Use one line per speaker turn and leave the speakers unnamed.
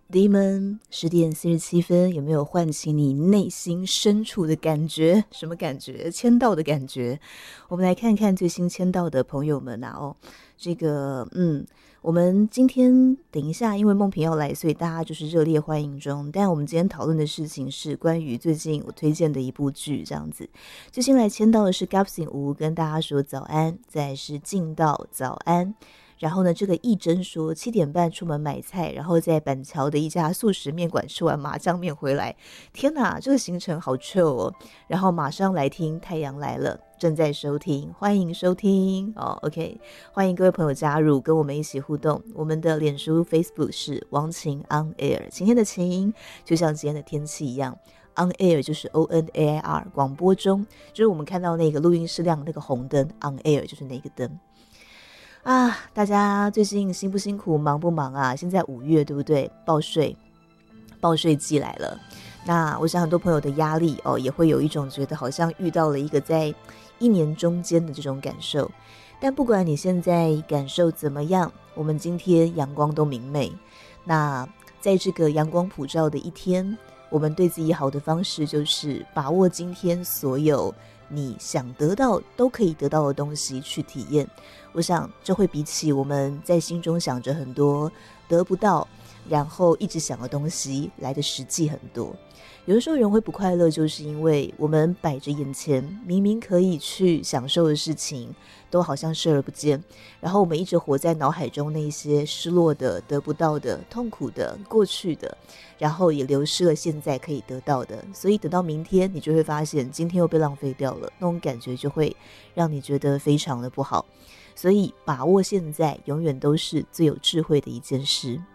弟们10:47，有没有唤起你内心深处的感觉？什么感觉？签到的感觉。我们来看看最新签到的朋友们啊，这个我们今天等一下，因为梦萍要来，所以大家就是热烈欢迎中。但我们今天讨论的事情是关于最近我推荐的一部剧，这样子。最新来签到的是 Gapsin 吴，跟大家说早安，再来是进到早安。然后呢，这个义珍说7点半出门买菜，然后在板桥的一家素食面馆吃完麻酱面回来。天哪，这个行程好 chill 哦！然后马上来听太阳来了，正在收听，欢迎收听哦。OK， 欢迎各位朋友加入，跟我们一起互动。我们的脸书 Facebook 是王晴 On Air， 晴天的晴，就像今天的天气一样。On Air 就是 ONAIR， 广播中，就是我们看到那个录音室亮那个红灯 On Air 就是那个灯。啊，大家最近辛不辛苦，忙不忙啊？现在5月对不对？报税季来了。那我想很多朋友的压力也会有一种觉得好像遇到了一个在一年中间的这种感受。但不管你现在感受怎么样，我们今天阳光都明媚。那在这个阳光普照的一天，我们对自己好的方式就是把握今天所有你想得到都可以得到的东西去体验。我想这会比起我们在心中想着很多得不到然后一直想的东西来的实际很多。有的时候人会不快乐，就是因为我们摆着眼前明明可以去享受的事情都好像视而不见，然后我们一直活在脑海中那些失落的、得不到的、痛苦的、过去的，然后也流失了现在可以得到的。所以等到明天你就会发现今天又被浪费掉了，那种感觉就会让你觉得非常的不好。所以把握现在永远都是最有智慧的一件事。